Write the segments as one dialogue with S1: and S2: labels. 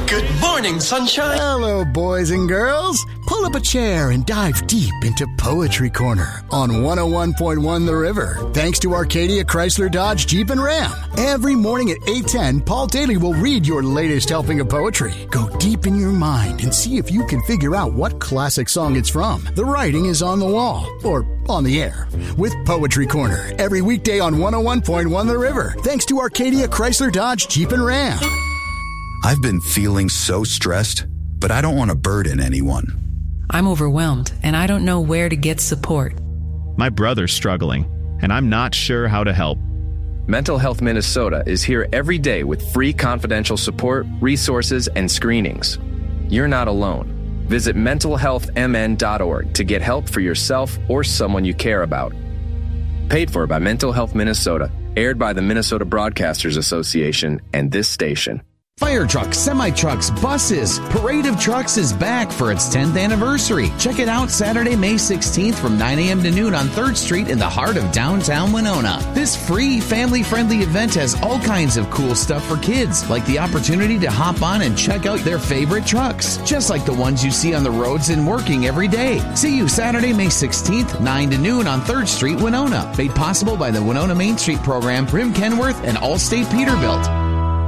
S1: Good morning, sunshine.
S2: Hello, boys and girls. Pull up a chair and dive deep into Poetry Corner on 101.1 The River. Thanks to Arcadia Chrysler Dodge Jeep and Ram. Every morning at 8:10, Paul Daly will read your latest helping of poetry. Go deep in your mind and see if you can figure out what classic song it's from. The writing is on the wall, or on the air, with Poetry Corner every weekday on 101.1 The River. Thanks to Arcadia Chrysler Dodge Jeep and Ram.
S3: I've been feeling so stressed, but I don't want to burden anyone.
S4: I'm overwhelmed, and I don't know where to get support.
S5: My brother's struggling, and I'm not sure how to help.
S6: Mental Health Minnesota is here every day with free confidential support, resources, and screenings. You're not alone. Visit mentalhealthmn.org to get help for yourself or someone you care about. Paid for by Mental Health Minnesota, aired by the Minnesota Broadcasters Association and this station.
S7: Fire trucks, semi-trucks, buses. Parade of Trucks is back for its 10th anniversary. Check it out Saturday, May 16th from 9 a.m. to noon on 3rd Street in the heart of downtown Winona. This free, family-friendly event has all kinds of cool stuff for kids, like the opportunity to hop on and check out their favorite trucks, just like the ones you see on the roads and working every day. See you Saturday, May 16th, 9 to noon on 3rd Street, Winona. Made possible by the Winona Main Street Program, Brim Kenworth, and Allstate Peterbilt.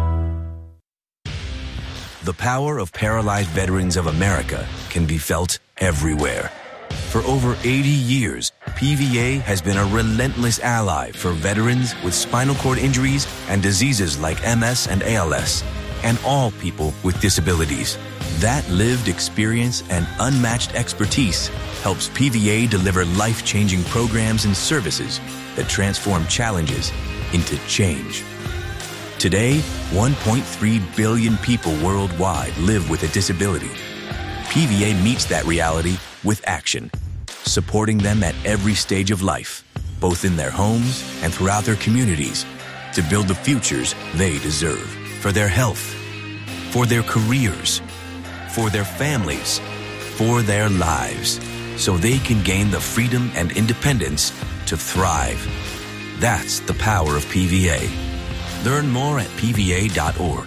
S8: The power of paralyzed veterans of America can be felt everywhere. For over 80 years, PVA has been a relentless ally for veterans with spinal cord injuries and diseases like MS and ALS, and all people with disabilities. That lived experience and unmatched expertise helps PVA deliver life-changing programs and services that transform challenges into change. Today, 1.3 billion people worldwide live with a disability. PVA meets that reality with action, supporting them at every stage of life, both in their homes and throughout their communities, to build the futures they deserve for their health, for their careers, for their families, for their lives, so they can gain the freedom and independence to thrive. That's the power of PVA. Learn more at pva.org.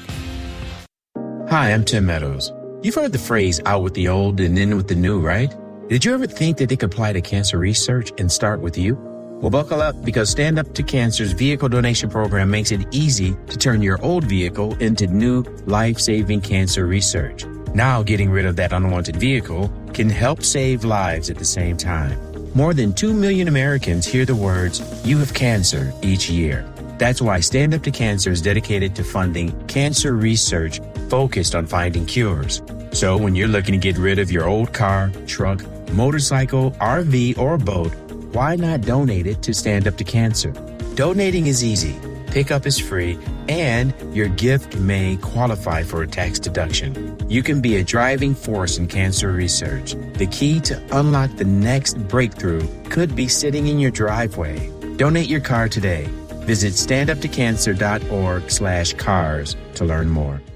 S9: Hi, I'm Tim Meadows. You've heard the phrase out with the old and in with the new, right? Did you ever think that they could apply to cancer research and start with you? Well, buckle up, because Stand Up to Cancer's vehicle donation program makes it easy to turn your old vehicle into new life-saving cancer research. Now, getting rid of that unwanted vehicle can help save lives at the same time. More than 2 million Americans hear the words, "You have cancer," each year. That's why Stand Up to Cancer is dedicated to funding cancer research focused on finding cures. So when you're looking to get rid of your old car, truck, motorcycle, RV, or boat, why not donate it to Stand Up to Cancer? Donating is easy, pickup is free, and your gift may qualify for a tax deduction. You can be a driving force in cancer research. The key to unlock the next breakthrough could be sitting in your driveway. Donate your car today. Visit standuptocancer.org/cars to learn more.